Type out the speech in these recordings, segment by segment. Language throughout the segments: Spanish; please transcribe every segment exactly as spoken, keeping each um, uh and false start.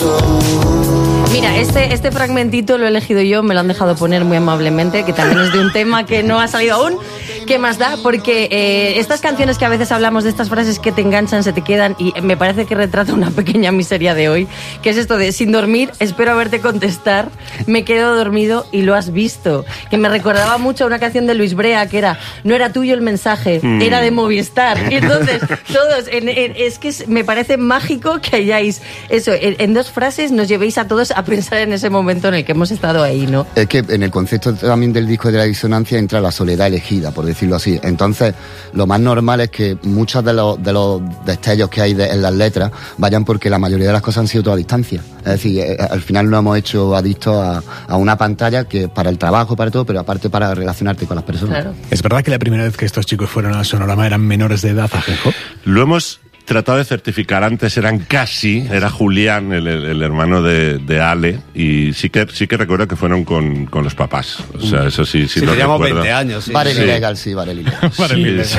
Mira, este, este fragmentito lo he elegido yo, me lo han dejado poner muy amablemente, que también es de un tema que no ha salido aún. ¿Qué más da? Porque eh, estas canciones que a veces hablamos de estas frases que te enganchan, se te quedan, y me parece que retrata una pequeña miseria de hoy, que es esto de sin dormir, espero haberte contestar, me quedo dormido y lo has visto. Que me recordaba mucho a una canción de Luis Brea que era, no era tuyo el mensaje, mm. era de Movistar. Y entonces, todos, en, en, es que es, me parece mágico que hayáis, eso, en, en dos frases nos llevéis a todos a pensar en ese momento en el que hemos estado ahí, ¿no? Es que en el concepto también del disco de la disonancia entra la soledad elegida, por decirlo así. Entonces, lo más normal es que muchos de los, de los destellos que hay de, en las letras vayan porque la mayoría de las cosas han sido toda a distancia. Es decir, eh, al final nos hemos hecho adictos a, a una pantalla que para el trabajo, para todo, pero aparte para relacionarte con las personas. Claro. ¿Es verdad que la primera vez que estos chicos fueron al Sonorama eran menores de edad, Ajenjo? Lo hemos tratado de certificar. Antes eran casi, era Julián, el, el, el hermano de, de Ale, y sí que sí que recuerdo que fueron con, con los papás. O sea, eso sí, sí, sí lo teníamos recuerdo. veinte años, sí. Barely Sí. legal, sí, barely legal. Sí, Sí,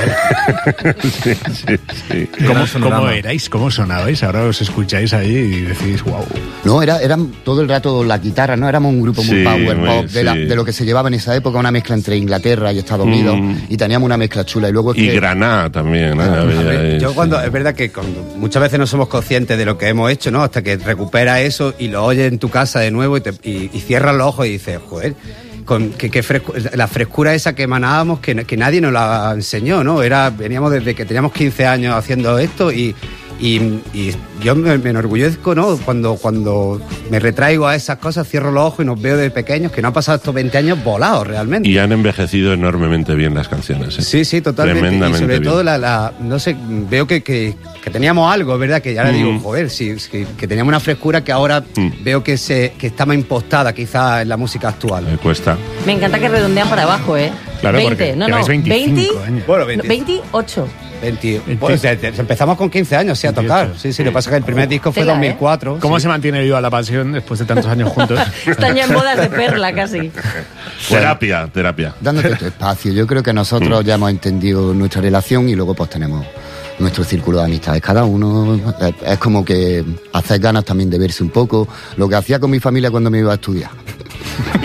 sí. sí, sí. ¿Cómo, ¿Cómo erais? ¿Cómo sonabais? Ahora os escucháis ahí y decís, wow. No, era, eran todo el rato la guitarra, ¿no? Éramos un grupo muy Sí, power muy, pop, de, la, sí. de lo que se llevaba en esa época, una mezcla entre Inglaterra y Estados Unidos, Mm. y teníamos una mezcla chula. Y luego es Y que... Granada también. ¿eh? Ah, Había A ver, ahí, yo sí. cuando, es verdad que cuando muchas veces no somos conscientes de lo que hemos hecho, ¿no? Hasta que recuperas eso y lo oyes en tu casa de nuevo y, te, y, y cierras los ojos y dices, joder, con que, que frescu la frescura esa que emanábamos, que, que nadie nos la enseñó, ¿no? Era, veníamos desde que teníamos quince años haciendo esto y, y, y yo me, me enorgullezco, ¿no? Cuando, cuando me retraigo a esas cosas, cierro los ojos y nos veo de pequeños, que no han pasado estos veinte años volados realmente. Y han envejecido enormemente bien las canciones. ¿eh? Sí, sí, totalmente. Tremendamente y sobre bien. todo, la, la, no sé, veo que, que, que teníamos algo, ¿verdad? Que ya le digo, Mm. joder, sí, que, que teníamos una frescura que ahora Mm. veo que se que está más impostada quizás en la música actual. Me cuesta. Me encanta que redondean para abajo, ¿eh? Claro, porque veinte, no, no, lleváis veinticinco veinte, años. Bueno, no, veinte, veintiocho. veinte, pues, de- de- empezamos con quince años, sí, a tocar. Sí, sí, lo que pasa es que el primer disco fue Tela, ¿eh? dos mil cuatro. ¿Cómo sí. se mantiene viva la pasión después de tantos años juntos? Están ya en bodas de perla casi. Terapia, terapia. Dándote tu espacio. Yo creo que nosotros ya hemos entendido nuestra relación y luego pues tenemos nuestro círculo de amistades cada uno. Es, es como que hacer ganas también de verse un poco. Lo que hacía con mi familia cuando me iba a estudiar.